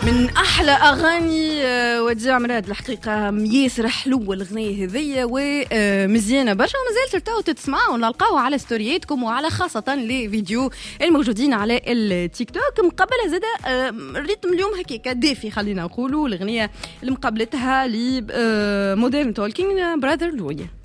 من احلى اغاني وديع مراد الحقيقه ياسر حلوه الاغنيه هذيا ومزيانه برشا ومازالت تو تسمعوا ونلقاوها على ستورياتكم وعلى خاصه لي فيديو الموجودين على التيك توك. مقبلها زاده الريتم اليوم هكاك دافي خلينا نقولوا الاغنيه اللي مقابلتها لمودرن توكينج براذر لويا.